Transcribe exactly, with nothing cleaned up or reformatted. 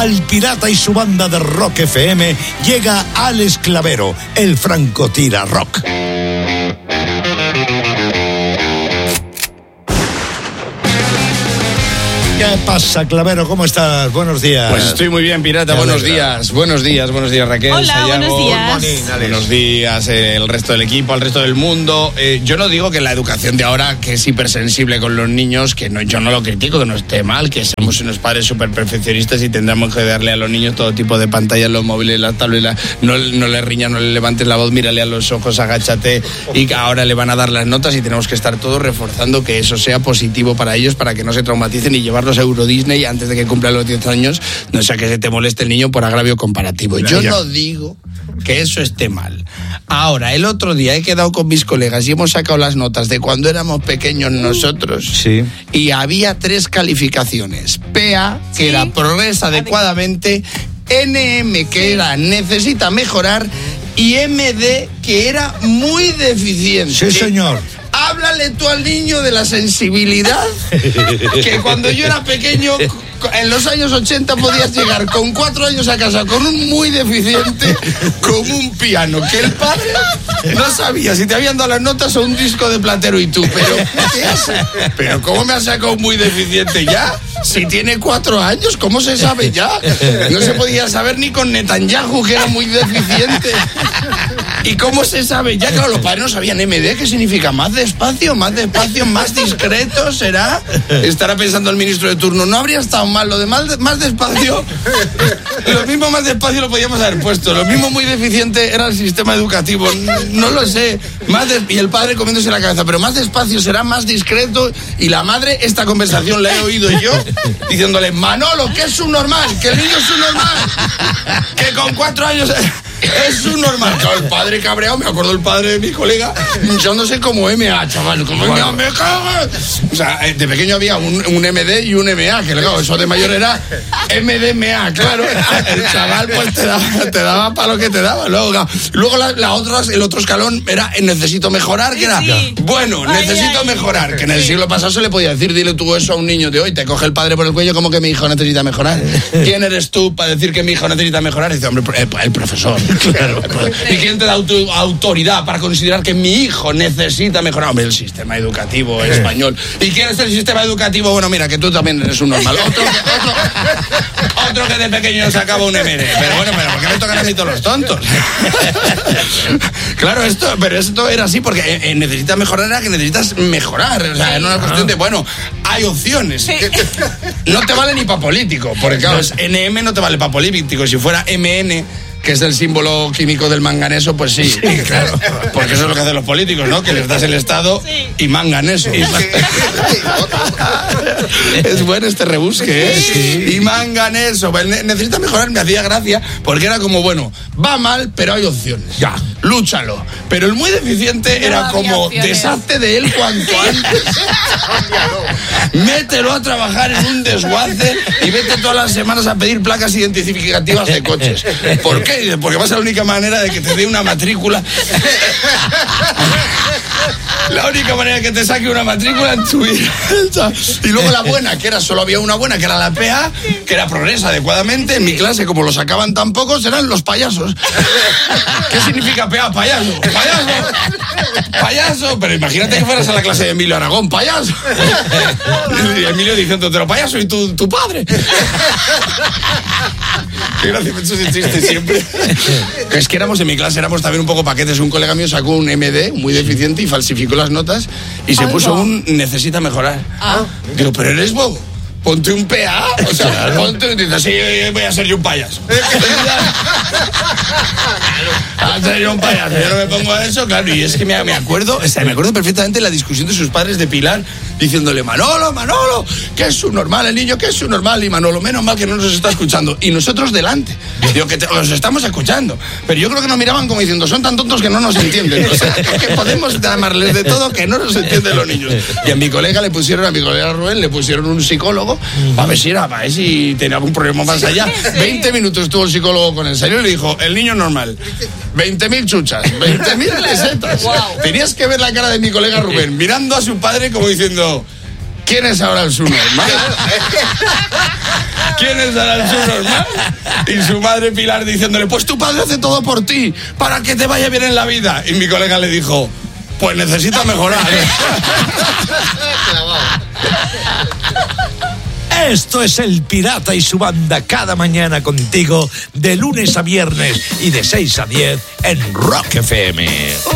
al pirata y su banda de Rock F M llega Alex Clavero, el francotira rock. ¿Qué pasa, Clavero? ¿Cómo estás? Buenos días. Pues estoy muy bien, pirata. Buenos días. Buenos días, buenos días, Raquel. Hola, Sayago, buenos días. Morning, buenos días, eh, el resto del equipo, al resto del mundo. Eh, yo no digo que la educación de ahora, que es hipersensible con los niños, que no, yo no lo critico, que no esté mal, que seamos unos padres súper perfeccionistas y tendremos que darle a los niños todo tipo de pantallas, los móviles, las tabletas. No, no le riñas, no le levantes la voz, mírale a los ojos, agáchate, y que ahora le van a dar las notas y tenemos que estar todos reforzando que eso sea positivo para ellos, para que no se traumaticen y llevarlos a Euro Disney antes de que cumplan los diez años, no sea que se te moleste el niño por agravio comparativo. Yo no digo que eso esté mal. Ahora, el otro día he quedado con mis colegas y hemos sacado las notas de cuando éramos pequeños nosotros. Sí. Y había tres calificaciones. P A, que sí. era progresa adecuadamente, N M, que era necesita mejorar, y M D, que era muy deficiente. Sí, señor. Háblale tú al niño de la sensibilidad, que cuando yo era pequeño, en los años ochenta podías llegar con cuatro años a casa con un muy deficiente, como un piano, que el padre no sabía si te habían dado las notas o un disco de Platero y tú, pero ¿qué hace? Pero ¿cómo me has sacado muy deficiente ya? Si tiene cuatro años, ¿cómo se sabe ya? No se podía saber ni con Netanyahu, que era muy deficiente. ¿Y cómo se sabe? Ya, claro, los padres no sabían M D, ¿qué significa? Más despacio, más despacio, más discreto, ¿será? Estará pensando el ministro de turno, ¿no habría estado mal lo de más, más despacio? Lo mismo más despacio lo podíamos haber puesto, lo mismo muy deficiente era el sistema educativo, no lo sé. Más des... Y el padre comiéndose la cabeza, pero más despacio será más discreto. Y la madre, esta conversación la he oído yo, diciéndole, Manolo, que es un normal, que el niño es un normal, que con cuatro años... Es un normal. Claro, el padre cabreado, me acuerdo el padre de mi colega, hinchándose como M A, chaval. Como M A, me cago. O sea, de pequeño había un, un M D y un M A, que claro, eso de mayor era M D M A, claro. El chaval pues te daba, te daba para lo que te daba. Luego, luego la, la otra, el otro escalón era necesito mejorar, que era, sí. bueno, Ay, necesito ay, mejorar. Que en el siglo pasado se le podía decir, dile tú eso a un niño de hoy, te coge el padre por el cuello como que mi hijo necesita mejorar. ¿Quién eres tú para decir que mi hijo necesita mejorar? Y dice, hombre, el, el profesor. Claro. ¿Y quién te da auto, autoridad para considerar que mi hijo necesita mejorar? Hombre, el sistema educativo español. ¿Y quién es el sistema educativo? Bueno, mira, que tú también eres un normal. Otro que, otro, otro que de pequeño sacaba un M D. Pero bueno, pero ¿por qué me tocan a mí todos los tontos? Claro, esto, pero esto era así porque eh, necesitas mejorar, era que necesitas mejorar. O sea, era una cuestión de, bueno, hay opciones. Sí. No te vale ni para político, porque claro, es N M no te vale para político. Si fuera M N, que es el símbolo químico del manganeso, pues sí, sí, claro, porque eso es lo que hacen los políticos, ¿no? Que les das el Estado sí. y manganeso. Sí. Es bueno este rebusque, ¿eh? Sí. Y manganeso. Necesita mejorar, me hacía gracia, porque era como, bueno, va mal, pero hay opciones. Ya, lúchalo. Pero el muy deficiente no era como, deshazte de él cuanto antes. Mételo a trabajar en un desguace y vete todas las semanas a pedir placas identificativas de coches. ¿Por qué? Porque va a ser la única manera de que te dé una matrícula. La única manera de que te saque una matrícula en tu vida. Y luego la buena, que era solo había una buena, que era la P A, que era progresa adecuadamente. En mi clase, como lo sacaban tan pocos, eran los payasos. ¿Qué significa P A? Payaso. Payaso. Payaso. Pero imagínate que fueras a la clase de Emilio Aragón. Payaso. Y Emilio diciendo, pero payaso y tu, tu padre. Qué gracia, me he hecho ese chiste siempre. Es que éramos en mi clase, éramos también un poco paquetes. Un colega mío sacó un M D muy deficiente y falsificó las notas y se Ay, puso no. un necesita mejorar. Ah. Digo, pero eres bobo. Ponte un P A, o sea, claro. ponte, dices, sí, voy a ser yo un payaso. A ser yo un payaso, yo no me pongo a eso, claro, y es que me, me acuerdo, o sea, me acuerdo perfectamente la discusión de sus padres de Pilar, diciéndole, Manolo, Manolo, que es un normal el niño, que es un normal, y Manolo, menos mal que no nos está escuchando, y nosotros delante, digo, que te, os estamos escuchando, pero yo creo que nos miraban como diciendo, son tan tontos que no nos entienden, o sea, que podemos llamarles de todo que no nos entienden los niños. Y a mi colega le pusieron, a mi colega Rubén, le pusieron un psicólogo, a ver si era, a ver si tenía algún problema más allá. Sí. veinte minutos estuvo el psicólogo con el serio y le dijo, el niño normal, veinte mil chuchas, veinte mil pesetas. Wow. Tenías que ver la cara de mi colega Rubén, mirando a su padre como diciendo, ¿quién es ahora el subnormal? ¿Quién es ahora el subnormal? Y su madre Pilar diciéndole, pues tu padre hace todo por ti, para que te vaya bien en la vida. Y mi colega le dijo, pues necesita mejorar. Esto es El Pirata y su banda, cada mañana contigo, de lunes a viernes y de seis a diez en Rock F M.